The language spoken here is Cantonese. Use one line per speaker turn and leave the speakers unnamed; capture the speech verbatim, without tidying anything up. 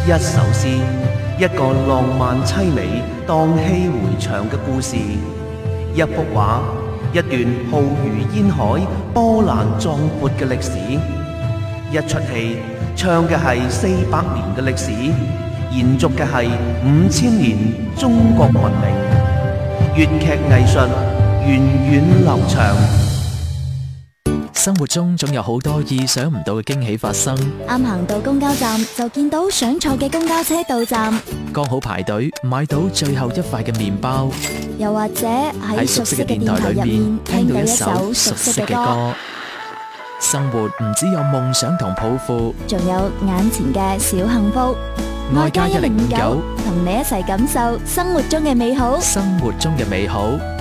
一首詩，一個浪漫凄美、蕩氣迴腸嘅故事，一幅畫，一段浩如煙海、波瀾壯闊嘅歷史，一出戲，唱嘅係四百年嘅歷史，延續嘅係五千年中國文明。粵劇藝術源遠流長。
生活中總有好多意想唔到嘅驚喜發生，
啱行到公交站就見到想坐嘅公交車到站，
剛好排隊買到最後一塊嘅麵包，
又或者喺熟悉嘅電台入面聽到一首熟悉嘅歌。
生活唔只有夢想同抱負，
仲有眼前嘅小幸福。
外加一零五九，
同你一齊感受生活中嘅美好。
生活中嘅美好。